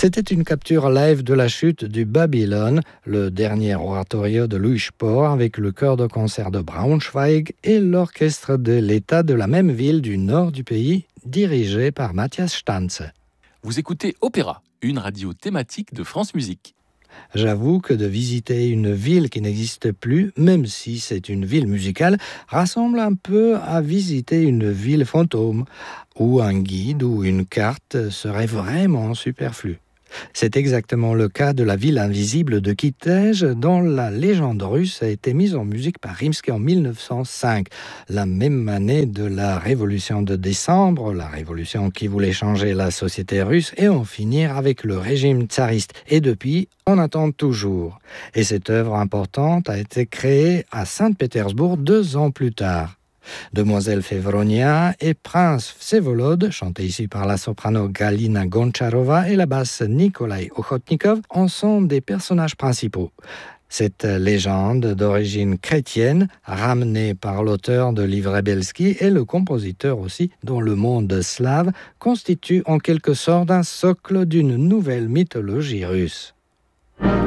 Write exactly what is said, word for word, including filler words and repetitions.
C'était une capture live de la chute du Babylone, le dernier oratorio de Louis Spohr avec le chœur de concert de Braunschweig et l'orchestre de l'État de la même ville du nord du pays, dirigé par Matthias Stanze. Vous écoutez Opéra, une radio thématique de France Musique. J'avoue que de visiter une ville qui n'existe plus, même si c'est une ville musicale, rassemble un peu à visiter une ville fantôme, où un guide ou une carte serait vraiment superflu. C'est exactement le cas de la ville invisible de Kitej, dont la légende russe a été mise en musique par Rimsky en mille neuf cent cinq, la même année de la révolution de décembre, la révolution qui voulait changer la société russe et en finir avec le régime tsariste. Et depuis, on attend toujours. Et cette œuvre importante a été créée à Saint-Pétersbourg deux ans plus tard. Demoiselle Fevronia et Prince Vsevolod, chanté ici par la soprano Galina Goncharova et la basse Nikolai Ochotnikov, en sont des personnages principaux. Cette légende d'origine chrétienne, ramenée par l'auteur de livres Belsky et le compositeur aussi, dont le monde slave, constitue en quelque sorte un socle d'une nouvelle mythologie russe.